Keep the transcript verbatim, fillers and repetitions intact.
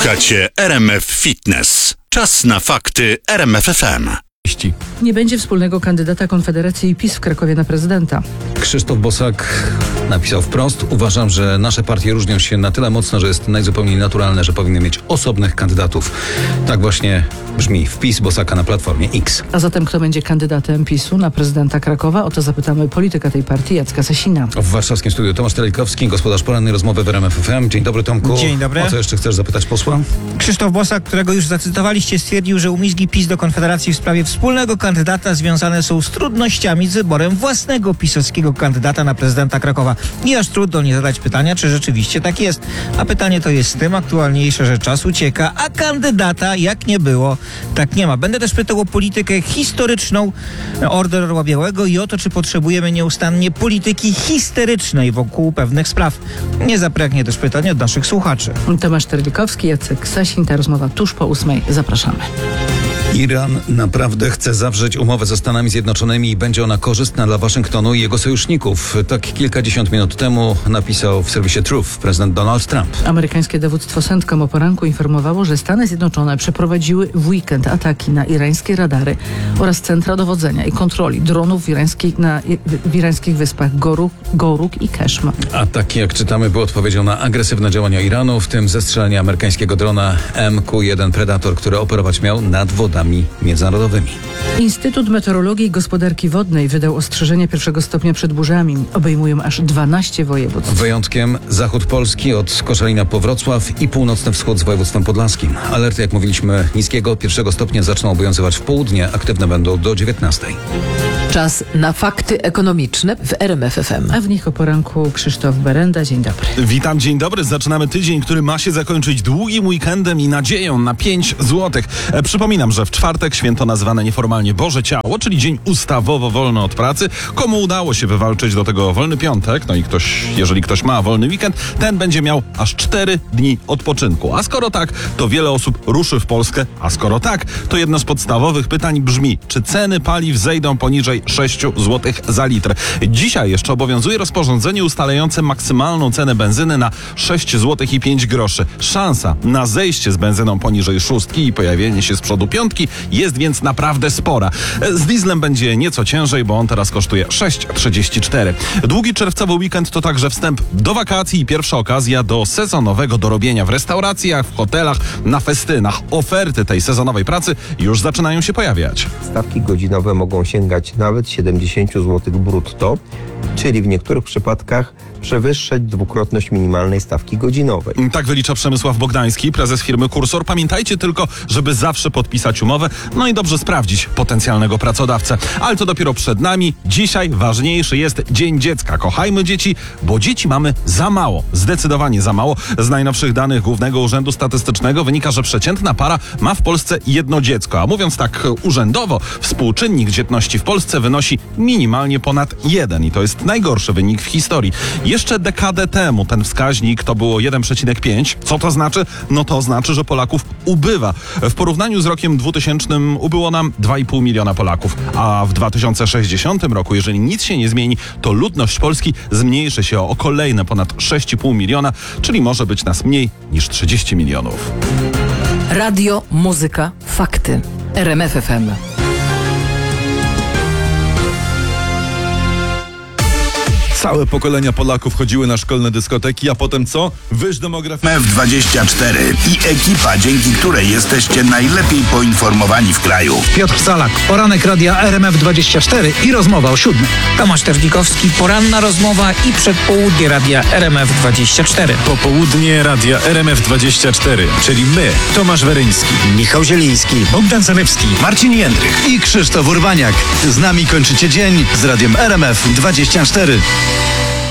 Słuchacie R M F Fitness. Czas na fakty R M F F M. Nie będzie wspólnego kandydata Konfederacji i PiS w Krakowie na prezydenta. Krzysztof Bosak napisał wprost: uważam, że nasze partie różnią się na tyle mocno, że jest najzupełniej naturalne, że powinny mieć osobnych kandydatów. Tak właśnie brzmi wpis Bosaka na Platformie X. A zatem kto będzie kandydatem PiSu na prezydenta Krakowa? O to zapytamy polityka tej partii, Jacka Sasina. W warszawskim studiu Tomasz Telikowski, gospodarz porannej rozmowy w R M F F M. Dzień dobry, Tomku. Dzień dobry. O co jeszcze chcesz zapytać posła? Krzysztof Bosak, którego już zacytowaliście, stwierdził, że umizgi PiS do Konfederacji w sprawie wspólnego kandydata związane są z trudnościami z wyborem własnego pisowskiego kandydata na prezydenta Krakowa. I aż trudno nie zadać pytania, czy rzeczywiście tak jest. A pytanie to jest tym aktualniejsze, że czas ucieka, a kandydata jak nie było, tak nie ma. Będę też pytał o politykę historyczną Order Orła Białego i o to, czy potrzebujemy nieustannie polityki histerycznej wokół pewnych spraw. Nie zabraknie też pytań od naszych słuchaczy. Tomasz Telikowski, Jacek Sasin. Ta rozmowa tuż po ósmej. Zapraszamy. Iran naprawdę chce zawrzeć umowę ze Stanami Zjednoczonymi i będzie ona korzystna dla Waszyngtonu i jego sojuszników. Tak kilkadziesiąt minut temu napisał w serwisie Truth prezydent Donald Trump. Amerykańskie dowództwo CENTCOM o poranku informowało, że Stany Zjednoczone przeprowadziły w weekend ataki na irańskie radary oraz centra dowodzenia i kontroli dronów w, irańskich, na, w irańskich wyspach Goruk, Goruk i Keszm. Ataki, jak czytamy, były odpowiedzią na agresywne działania Iranu, w tym zestrzelenie amerykańskiego drona M Q jeden Predator, który operować miał nad wodami międzynarodowymi. Instytut Meteorologii i Gospodarki Wodnej wydał ostrzeżenie pierwszego stopnia przed burzami. Obejmują aż dwanaście województw. Wyjątkiem zachód Polski od Koszalina po Wrocław i północny wschód z województwem podlaskim. Alerty, jak mówiliśmy, niskiego pierwszego stopnia zaczną obowiązywać w południe, aktywne będą do dziewiętnastej. Czas na fakty ekonomiczne w R M F F M. A w nich o poranku Krzysztof Berenda. Dzień dobry. Witam, dzień dobry. Zaczynamy tydzień, który ma się zakończyć długim weekendem i nadzieją na pięć złotych. E, przypominam, że w czwartek święto nazwane nieformalnie Boże Ciało, czyli dzień ustawowo wolny od pracy. Komu udało się wywalczyć do tego wolny piątek, no i ktoś, jeżeli ktoś ma wolny weekend, ten będzie miał aż cztery dni odpoczynku. A skoro tak, to wiele osób ruszy w Polskę, a skoro tak, to jedno z podstawowych pytań brzmi, czy ceny paliw zejdą poniżej sześć złotych za litr. Dzisiaj jeszcze obowiązuje rozporządzenie ustalające maksymalną cenę benzyny na sześć złotych i pięć groszy. Szansa na zejście z benzyną poniżej szóstki i pojawienie się z przodu piątki jest więc naprawdę spora. Z dieslem będzie nieco ciężej, bo on teraz kosztuje sześć trzydzieści cztery. Długi czerwcowy weekend to także wstęp do wakacji i pierwsza okazja do sezonowego dorobienia w restauracjach, w hotelach, na festynach. Oferty tej sezonowej pracy już zaczynają się pojawiać. Stawki godzinowe mogą sięgać nawet siedemdziesiąt złotych brutto, czyli w niektórych przypadkach przewyższać dwukrotność minimalnej stawki godzinowej. Tak wylicza Przemysław Bogdański, prezes firmy Kursor. Pamiętajcie tylko, żeby zawsze podpisać umowę, no i dobrze sprawdzić potencjalnego pracodawcę. Ale to dopiero przed nami. Dzisiaj ważniejszy jest Dzień Dziecka. Kochajmy dzieci, bo dzieci mamy za mało. Zdecydowanie za mało. Z najnowszych danych Głównego Urzędu Statystycznego wynika, że przeciętna para ma w Polsce jedno dziecko. A mówiąc tak urzędowo, współczynnik dzietności w Polsce wynosi minimalnie ponad jeden. I to jest najgorszy wynik w historii. Jeszcze dekadę temu ten wskaźnik to było jeden przecinek pięć. Co to znaczy? No to znaczy, że Polaków ubywa. W porównaniu z rokiem dwutysięcznym ubyło nam dwa i pół miliona Polaków, a w dwa tysiące sześćdziesiątym roku, jeżeli nic się nie zmieni, to ludność Polski zmniejszy się o kolejne ponad sześć i pół miliona, czyli może być nas mniej niż trzydzieści milionów. Radio, muzyka, fakty. R M F F M. Całe pokolenia Polaków chodziły na szkolne dyskoteki, a potem co? Wyż demografii. F dwadzieścia cztery i ekipa, dzięki której jesteście najlepiej poinformowani w kraju. Piotr Salak, poranek radia R M F dwadzieścia cztery i rozmowa o siódmej. Tomasz Telikowski, poranna rozmowa i przedpołudnie radia R M F dwadzieścia cztery. Popołudnie radia R M F dwadzieścia cztery, czyli my, Tomasz Weryński, Michał Zieliński, Bogdan Zanewski, Marcin Jędrych i Krzysztof Urbaniak. Z nami kończycie dzień z radiem R M F dwadzieścia cztery.